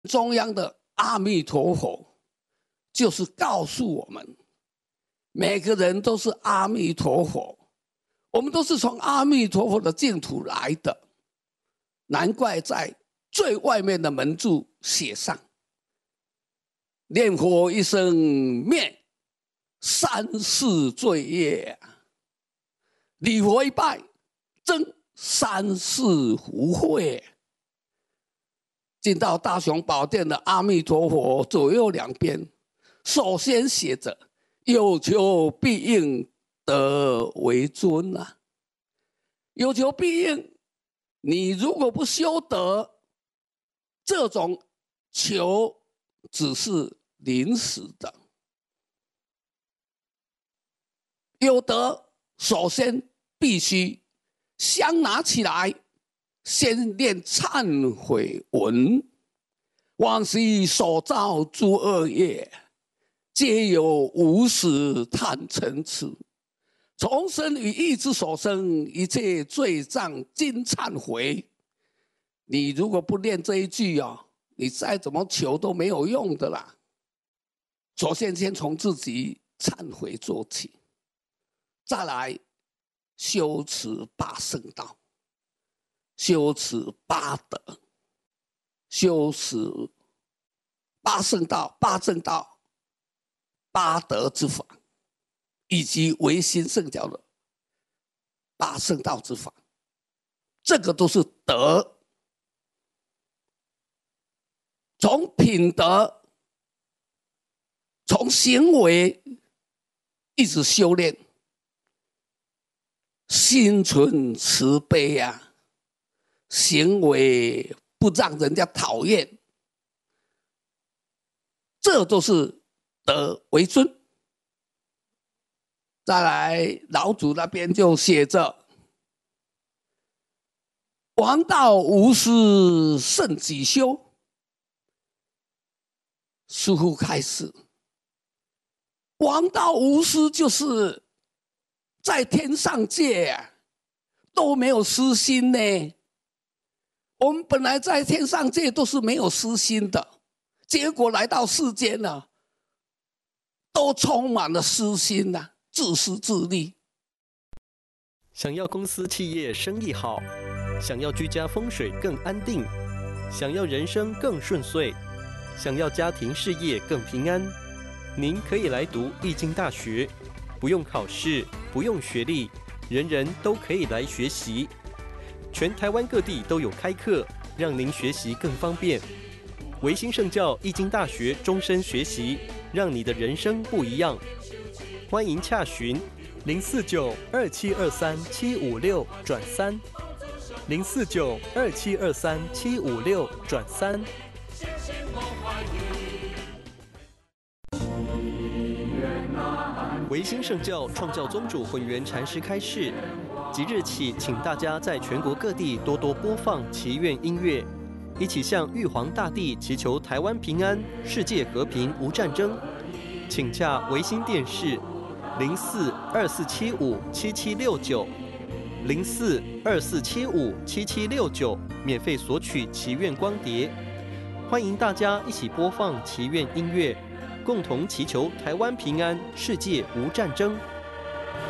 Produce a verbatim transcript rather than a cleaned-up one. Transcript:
中央的阿弥陀佛，就是告诉我们，每个人都是阿弥陀佛，我们都是从阿弥陀佛的净土来的。难怪在最外面的门注写上：念佛一生灭，三世罪业；礼佛一拜，增三世福慧。进到大雄宝殿的阿弥陀佛左右两边，首先写着“有求必应，得为尊”啊，有求必应。你如果不修德，这种求只是临时的。有德，首先必须香拿起来，先念忏悔文：往昔所造诸恶业，皆有无始贪嗔痴。从生于意之所生，一切罪障尽忏悔。你如果不念这一句啊，你再怎么求都没有用的啦。首先先从自己忏悔做起，再来修持八圣道，修持八德，修持八圣道、八正道、八德之法，以及唯心圣教的八圣道之法，这个都是德。从品德，从行为一直修炼，心存慈悲啊，行为不让人家讨厌，这都是德为尊。再来，老祖那边就写着：王道无师胜己修。师父开始，王道无师就是在天上界、啊、都没有私心呢。我们本来在天上界都是没有私心的，结果来到世间呢、啊，都充满了私心啊，自私自利。 想要公司企业生意好，想要居家风水更安定，想要人生更顺遂，想要家庭事业更平安，您可以来读易经大学，不用考试，不用学历，人人都可以来学习。全台湾各地都有开课，让您学习更方便。维新圣教易经大学终身学习，让你的人生不一样。欢迎洽询零四九二七二三七五六转三，零四九二七二三七五六转三。维新圣教创教宗主混元禅师开示，即日起，请大家在全国各地多多播放祈愿音乐，一起向玉皇大帝祈求台湾平安、世界和平、无战争。请洽维新电视零四二四七五七七六九，零四二四七五七七六九，免费索取祈愿光碟。欢迎大家一起播放祈愿音乐，共同祈求台湾平安，世界无战争。